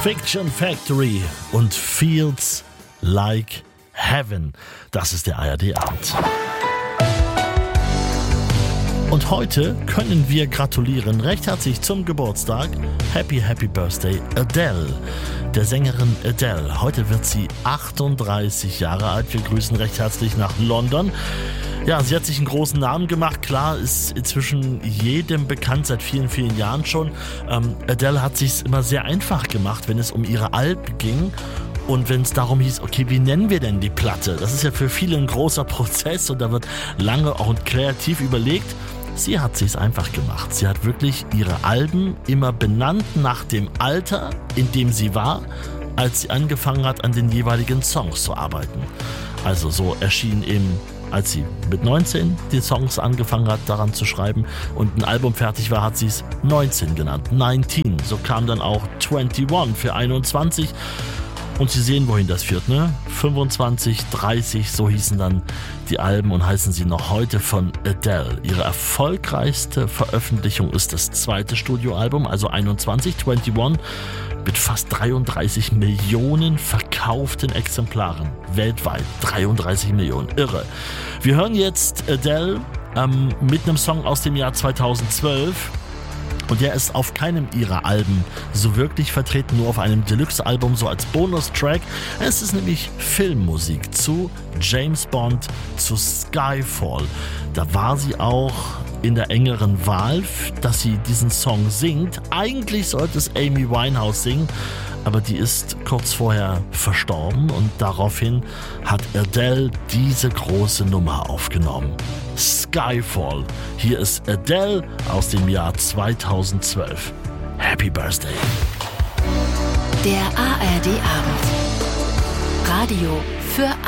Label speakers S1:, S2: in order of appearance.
S1: Fiction Factory und Feels Like Heaven. Das ist der ARD-Abend. Und heute können wir gratulieren recht herzlich zum Geburtstag. Happy Birthday Adele. Der Sängerin Adele. Heute wird sie 38 Jahre alt. Wir grüßen recht herzlich nach London. Ja, sie hat sich einen großen Namen gemacht. Klar, ist inzwischen jedem bekannt, seit vielen, vielen Jahren schon. Adele hat sich immer sehr einfach gemacht, wenn es um ihre Alben ging. Und wenn es darum hieß, okay, wie nennen wir denn die Platte? Das ist ja für viele ein großer Prozess und da wird lange auch kreativ überlegt. Sie hat sich's einfach gemacht. Sie hat wirklich ihre Alben immer benannt nach dem Alter, in dem sie war, als sie angefangen hat, an den jeweiligen Songs zu arbeiten. Also so erschien eben, als sie mit 19 die Songs angefangen hat, daran zu schreiben und ein Album fertig war, hat sie es 19 genannt. 19. So kam dann auch 21 für 21. Und Sie sehen, wohin das führt, ne? 25, 30, so hießen dann die Alben und heißen sie noch heute von Adele. Ihre erfolgreichste Veröffentlichung ist das zweite Studioalbum, also 21, mit fast 33 Millionen verkauften Exemplaren weltweit. 33 Millionen, irre. Wir hören jetzt Adele mit einem Song aus dem Jahr 2012. Und der ist auf keinem ihrer Alben so wirklich vertreten, nur auf einem Deluxe-Album, so als Bonustrack. Es ist nämlich Filmmusik zu James Bond, zu Skyfall. Da war sie auch in der engeren Wahl, dass sie diesen Song singt. Eigentlich sollte es Amy Winehouse singen, aber die ist kurz vorher verstorben und daraufhin hat Adele diese große Nummer aufgenommen. Skyfall. Hier ist Adele aus dem Jahr 2012. Happy Birthday.
S2: Der ARD-Abend. Radio für